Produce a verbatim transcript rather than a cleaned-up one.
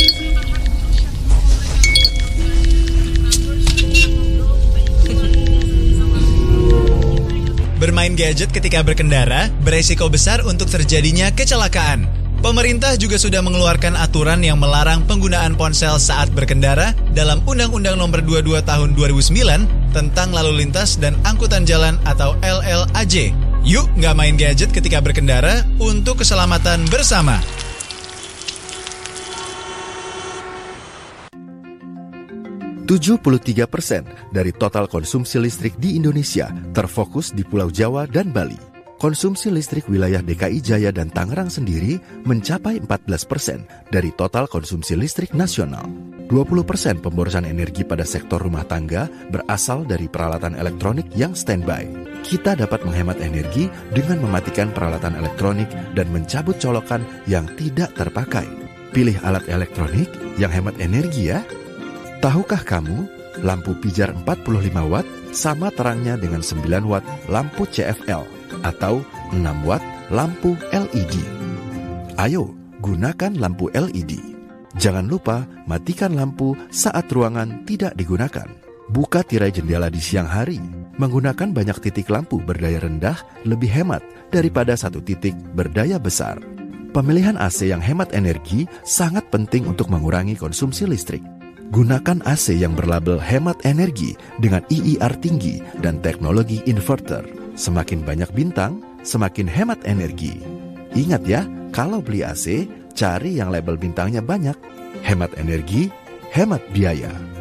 Bermain gadget ketika berkendara beresiko besar untuk terjadinya kecelakaan. Pemerintah juga sudah mengeluarkan aturan yang melarang penggunaan ponsel saat berkendara dalam Undang-Undang Nomor dua puluh dua Tahun dua ribu sembilan tentang Lalu Lintas dan Angkutan Jalan atau L L A J. Yuk nggak main gadget ketika berkendara untuk keselamatan bersama. tujuh puluh tiga persen dari total konsumsi listrik di Indonesia terfokus di Pulau Jawa dan Bali. Konsumsi listrik wilayah D K I Jaya dan Tangerang sendiri mencapai empat belas persen dari total konsumsi listrik nasional. dua puluh persen pemborosan energi pada sektor rumah tangga berasal dari peralatan elektronik yang standby. Kita dapat menghemat energi dengan mematikan peralatan elektronik dan mencabut colokan yang tidak terpakai. Pilih alat elektronik yang hemat energi ya. Tahukah kamu, lampu pijar empat puluh lima watt sama terangnya dengan sembilan watt lampu C F L atau enam watt lampu L E D. Ayo, gunakan lampu L E D. Jangan lupa matikan lampu saat ruangan tidak digunakan. Buka tirai jendela di siang hari. Menggunakan banyak titik lampu berdaya rendah lebih hemat daripada satu titik berdaya besar. Pemilihan A C yang hemat energi sangat penting untuk mengurangi konsumsi listrik. Gunakan A C yang berlabel hemat energi dengan I I R tinggi dan teknologi inverter. Semakin banyak bintang, semakin hemat energi. Ingat ya, kalau beli A C, cari yang label bintangnya banyak. Hemat energi, hemat biaya.